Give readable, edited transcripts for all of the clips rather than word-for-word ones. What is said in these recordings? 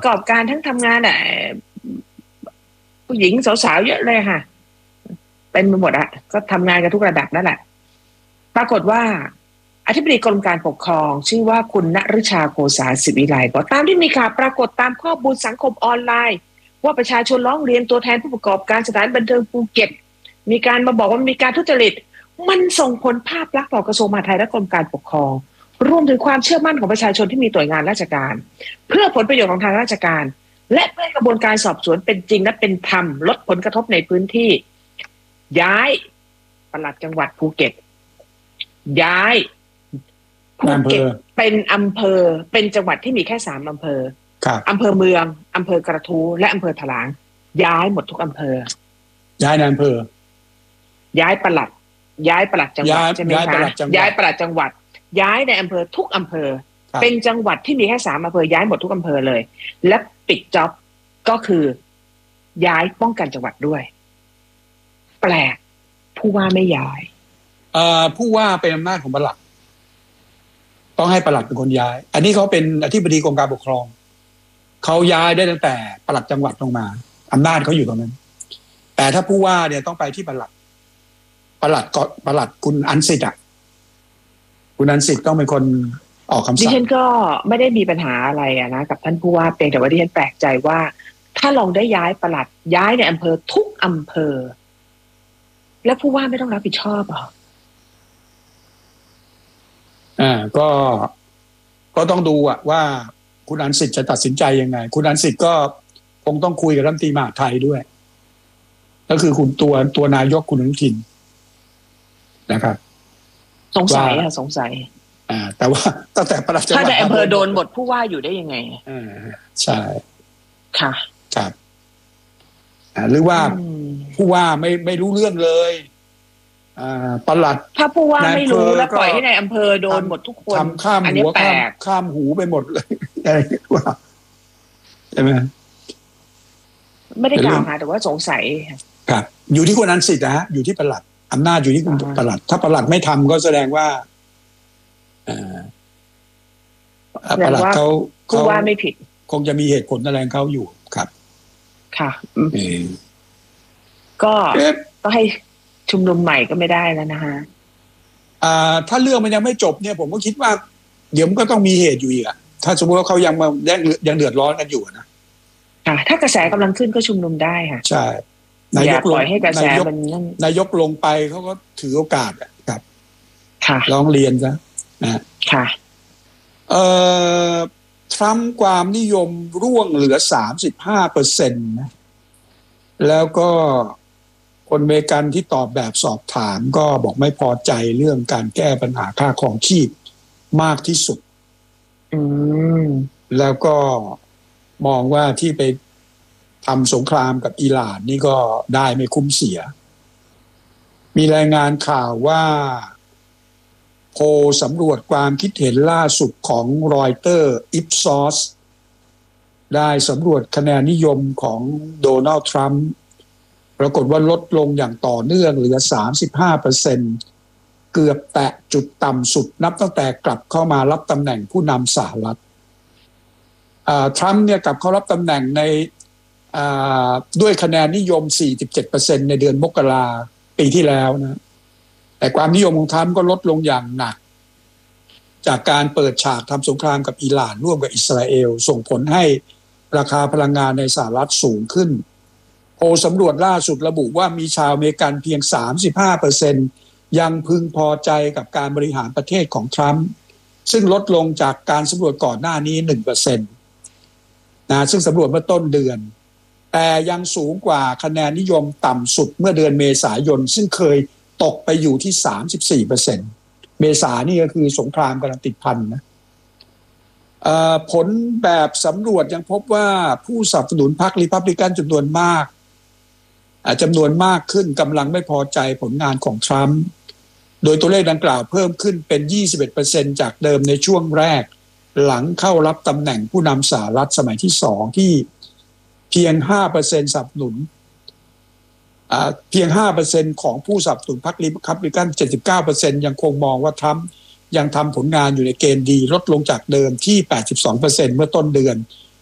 กอบการทั้งทำงานผู้หญิงสาวๆเยอะเลยค่ะเป็นไปหมดอะก็ทำงานกันทุกระดับนั่นแหละปรากฏว่าอธิบดีกรมการปกครองชื่อว่าคุณณฤชาโกษาศิวิไลบอกตามที่มีข่าวปรากฏตามข้อมูลสังคมออนไลน์ว่าประชาชนร้องเรียนตัวแทนผู้ประกอบการสถานบันเทิงภูเก็ตมีการมาบอกว่ามีการทุจริตมันส่งผลภาพลักษณ์ต่อกระทรวงมหาดไทยและกรมการปกครองรวมถึงความเชื่อมั่นของประชาชนที่มีหน่วยงานราชการเพื่อผลประโยชน์ของทางราชการและเพื่อกระบวนการสอบสวนเป็นจริงและเป็นธรรมลดผลกระทบในพื้นที่ย้ายปลัดจังหวัดภูเก็ตย้ายภูเก็ตเป็นอำเภอเป็นจังหวัดที่มีแค่3อำเภออำเภอเมืองอำเภอกระทู้และอำเภอถลางย้ายหมดทุกอำเภอย้ายในอำเภอย้ายปลัดจังหวัดใช่ไหมคะย้ายปลัดจังหวัดย้ายในอำเภอทุกอำเภอเป็นจังหวัดที่มีแค่3อำเภอย้ายหมดทุกอำเภอเลยและปิดจ็อบก็คือย้ายป้องกันจังหวัดด้วยแปลกผู้ว่าไม่ย้ายผู้ว่าเป็นอำนาจของปลัดต้องให้ปลัดเป็นคนย้ายอันนี้เขาเป็นอธิบดีกรมการปกครองเขาย้ายได้ตั้งแต่ปลัดจังหวัดลงมาอำนาจเขาอยู่ตรงนั้นแต่ถ้าผู้ว่าเนี่ยต้องไปที่ปลัดคุณอันสิทธิ์คุณอันสิทธิ์ต้องเป็นคนออกคำสั่งดิฉันก็ไม่ได้มีปัญหาอะไรนะกับท่านผู้ว่าเพียงแต่ว่าดิฉันแปลกใจว่าถ้าลองได้ย้ายปลัดย้ายในอำเภอทุกอำเภอแล้วผู้ว่าไม่ต้องรับผิดชอบหรอก็ต้องดูว่าคุณอันสิทธิ์จะตัดสินใจยังไงคุณอันสิทธิ์ก็คงต้องคุยกับรัฐมนตรีมหาดไทยด้วยก็คือคุณตัวนายกคุณอนุทินนะครับสงสัยแต่ว่าตั้งแต่ประหลัดจังหวัดถ้าในอำเภอโดนหมดผู้ว่าอยู่ได้ยังไงใช่ค่ะครับหรือว่าผู้ว่าไม่รู้เรื่องเลยปลัดถ้าผู้ว่าไม่รู้แล้วปล่อยให้ในอำเภอโดนหมดทุกคนทำข้ามหัวข้ามหูไปหมดเลยอะไรว่าใช่ไหมไม่ได้กล่าวหาแต่ว่าสงสัยครับอยู่ที่คุณอันสิทธิ์นะฮะอยู่ที่ปลัดอำนาจอยู่ที่คุณปลัดถ้าปลัดไม่ทำก็แสดงว่าปลัดเขาว่าไม่ผิดคงจะมีเหตุผลอะไรของเขาอยู่ครับค่ะก็ให้ชุมนุมใหม่ก็ไม่ได้แล้วนะฮะถ้าเรื่องมันยังไม่จบเนี่ยผมก็คิดว่าเดี๋ยวมันก็ต้องมีเหตุอยู่อีกอะถ้าสมมติว่าเขายังเดือดร้อนกันอยู่นะค่ะถ้ากระแสกำลังขึ้นก็ชุมนุมได้ค่ะใช่นายกลงให้กระแสนายกลงไปเขาก็ถือโอกาสครับค่ะร้องเรียนซะนะค่ะทรัมป์ความนิยมร่วงเหลือ 35% นะแล้วก็คนอเมริกันที่ตอบแบบสอบถามก็บอกไม่พอใจเรื่องการแก้ปัญหาค่าครองชีพมากที่สุดแล้วก็มองว่าที่ไปทำสงครามกับอิหร่านนี่ก็ได้ไม่คุ้มเสียมีรายงานข่าวว่าโพลสำรวจความคิดเห็นล่าสุดของรอยเตอร์อิปซอสได้สำรวจคะแนนนิยมของโดนัลด์ทรัมป์ปรากฏว่าลดลงอย่างต่อเนื่องเหลือ 35% เกือบแตะจุดต่ำสุดนับตั้งแต่กลับเข้ามารับตำแหน่งผู้นำสหรัฐทรัมป์เนี่ยกลับเข้ารับตำแหน่งในด้วยคะแนนนิยม 47% ในเดือนมกราปีที่แล้วนะแต่ความนิยมของทรัมป์ก็ลดลงอย่างหนักจากการเปิดฉากทำสงครามกับอิหร่านร่วมกับอิสราเอลส่งผลให้ราคาพลังงานในสหรัฐสูงขึ้นโพลสำรวจล่าสุดระบุว่ามีชาวอเมริกันเพียง 35% ยังพึงพอใจกับการบริหารประเทศของทรัมป์ซึ่งลดลงจากการสำรวจก่อนหน้านี้ 1% นะซึ่งสำรวจเมื่อต้นเดือนแต่ยังสูงกว่าคะแนนนิยมต่ำสุดเมื่อเดือนเมษายนซึ่งเคยตกไปอยู่ที่ 34% เมษานี่ก็คือสงครามกำลังติดพันนะผลแบบสำรวจยังพบว่าผู้สนับสนุนพรรครีพับลิกันจำนวนมากขึ้นกำลังไม่พอใจผลงานของทรัมป์โดยตัวเลขดังกล่าวเพิ่มขึ้นเป็น 21% จากเดิมในช่วงแรกหลังเข้ารับตำแหน่งผู้นำสหรัฐสมัยที่2ที่เพียง 5% สนับสนุนเพียง 5% ของผู้สนับสนุนพรรครีพับลิกัน 79% ยังคงมองว่าทรัมป์ยังทำผลงานอยู่ในเกณฑ์ดีลดลงจากเดิมที่ 82% เมื่อต้นเดือน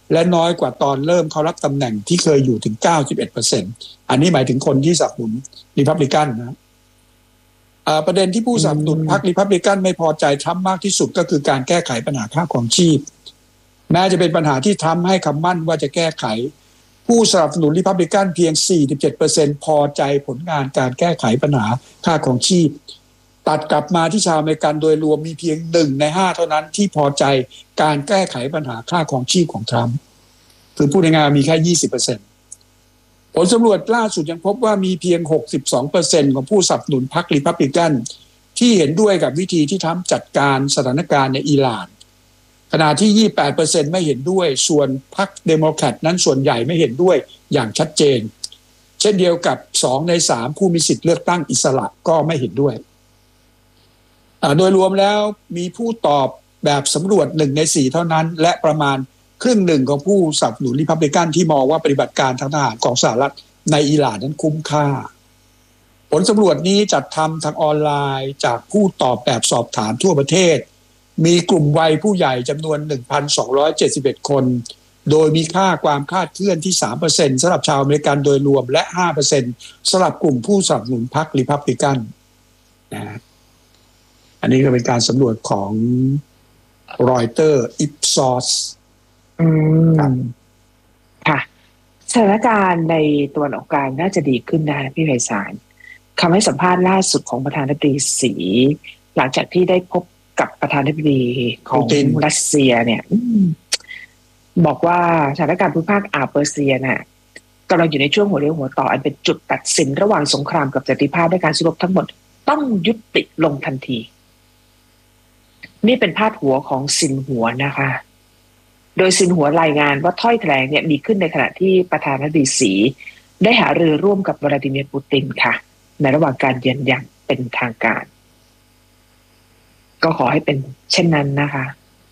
และน้อยกว่าตอนเริ่มเขารับตำแหน่งที่เคยอยู่ถึง 91% อันนี้หมายถึงคนที่สนับสนุนรีพับลิกันนะประเด็นที่ผู้สนับสนุนพรรครีพับลิกันไม่พอใจทรัมป์มากที่สุดก็คือการแก้ไขปัญหาค่าครองชีพแม้จะเป็นปัญหาที่ทรัมป์ให้คำมั่นว่าจะแก้ไขผู้สนับสนุนรีพับลิกันเพียง 47% พอใจผลงานการแก้ไขปัญหาค่าครองชีพตัดกลับมาที่ชาวอเมริกันโดยรวมมีเพียง1 ใน 5เท่านั้นที่พอใจการแก้ไขปัญหาค่าครองชีพของทรัมป์คือพูดง่ายๆมีแค่ 20%ผลสำรวจล่าสุดยังพบว่ามีเพียง 62% ของผู้สนับสนุนพรรครีพับลิกันที่เห็นด้วยกับวิธีที่ทรัมป์จัดการสถานการณ์ในอิหร่านขณะที่ 28% ไม่เห็นด้วยส่วนพรรคเดโมแครตนั้นส่วนใหญ่ไม่เห็นด้วยอย่างชัดเจนเช่นเดียวกับ2 ใน 3ผู้มีสิทธิ์เลือกตั้งอิสระก็ไม่เห็นด้วยโดยรวมแล้วมีผู้ตอบแบบสำรวจ1 ใน 4เท่านั้นและประมาณครึ่งหนึ่งของผู้สนับสนุนรีพับลิกันที่มองว่าปฏิบัติการทางทหารของสหรัฐในอิหร่านนั้นคุ้มค่าผลสำรวจนี้จัดทำทางออนไลน์จากผู้ตอบแบบสอบถามทั่วประเทศมีกลุ่มวัยผู้ใหญ่จำนวน 1,271 คนโดยมีค่าความคลาดเคลื่อนที่ 3% สำหรับชาวอเมริกันโดยรวมและ 5% สำหรับกลุ่มผู้สนับสนุนพรรครีพับลิกันนะอันนี้ก็เป็นการสำรวจของรอยเตอร์อิปซอสค่ะสถานการณ์ในตะวันออกกลางน่าจะดีขึ้นนะพี่ไพศาลคำให้สัมภาษณ์ล่าสุดของประธานาธิบดีสีหลังจากที่ได้พบกับประธานาธิบดีของรัสเซียเนี่ยบอกว่าสถานการณ์ภูมิภาคอาเปอร์เซียน่ะกำลังอยู่ในช่วงหัวเรี่ยวหัวต่ออันเป็นจุดตัดสินระหว่างสงครามกับสันติภาพและการสู้รบทั้งหมดต้องยุติลงทันทีนี่เป็นพาดหัวของซินหัวนะคะโดยซินหัวรายงานว่าถ้อยแถลงเนี่ยมีขึ้นในขณะที่ประธานาธิบดีสีได้หารือร่วมกับวลาดิเมียร์ปูตินค่ะในระหว่างการเยือนอย่างเป็นทางการก็ขอให้เป็นเช่นนั้นนะคะ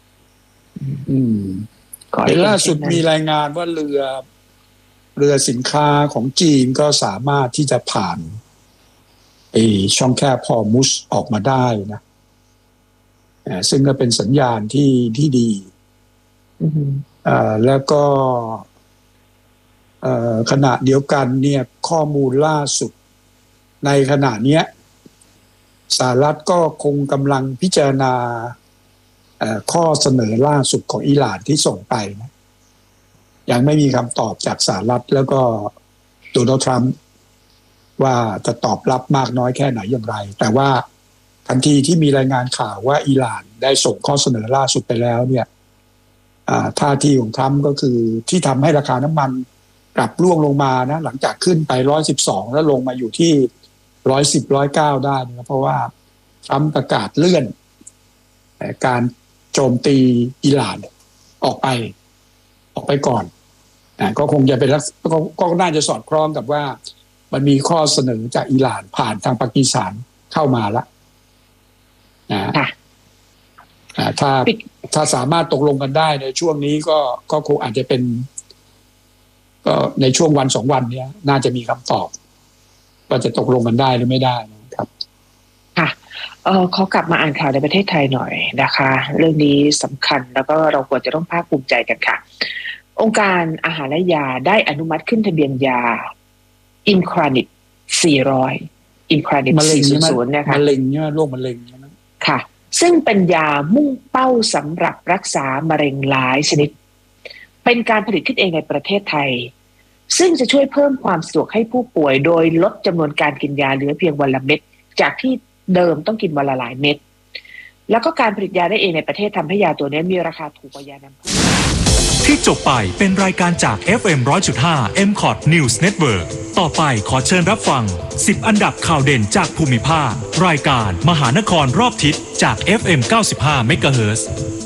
ล่าสุดมีรายงานว่าเรือสินค้าของจีนก็สามารถที่จะผ่านช่องแคบฮอร์มุซออกมาได้นะซึ่งก็เป็นสัญญาณที่ดีแล้วก็ขณะเดียวกันเนี่ยข้อมูลล่าสุดในขณะนี้สหรัฐก็คงกำลังพิจารณาข้อเสนอล่าสุดของอิหร่านที่ส่งไปนะยังไม่มีคำตอบจากสหรัฐแล้วก็โดนัลด์ทรัมป์ว่าจะตอบรับมากน้อยแค่ไหนอย่างไรแต่ว่าทันทีที่มีรายงานข่าวว่าอิหร่านได้ส่งข้อเสนอล่าสุดไปแล้วเนี่ยท่าทีของทรัมป์ก็คือที่ทำให้ราคาน้ำมันปรับร่วงลงมานะหลังจากขึ้นไป112แล้วลงมาอยู่ที่110 109ได้นะเพราะว่าทรัมป์ประกาศเลื่อนการโจมตีอิหร่านออกไปก่อนก็คงจะเป็นก็น่าจะสอดคล้องกับว่ามันมีข้อเสนอจากอิหร่านผ่านทางปากีสถานเข้ามาแล้วถ้าสามารถตกลงกันได้ในช่วงนี้ก็คงอาจจะเป็นก็ในช่วงวัน2 วันนี้น่าจะมีคำตอบว่าจะตกลงกันได้หรือไม่ได้นะครับค่ะขอกลับมาอ่านข่าวในประเทศไทยหน่อยนะคะเรื่องนี้สำคัญแล้วก็เราควรจะต้องภาคภูมิใจกันค่ะองค์การอาหารและยาได้อนุมัติขึ้นทะเบียนยาอินครานิต400อินครานิต400นะคะมะเร็งเนี่ยโรคมะเร็งใช่ไหมค่ะซึ่งเป็นยามุ่งเป้าสำหรับรักษามะเร็งหลายชนิดเป็นการผลิตขึ้นเองในประเทศไทยซึ่งจะช่วยเพิ่มความสะดวกให้ผู้ป่วยโดยลดจำนวนการกินยาเหลือเพียงวันละเม็ดจากที่เดิมต้องกินวันละหลายเม็ดแล้วก็การผลิตยาได้เองในประเทศทำให้ยาตัวนี้มีราคาถูกกว่ายานำเข้าที่จบไปเป็นรายการจาก FM 100.5 MCOT News Network ต่อไปขอเชิญรับฟัง10อันดับข่าวเด่นจากภูมิภาครายการมหานครรอบทิศจาก FM 95 MHz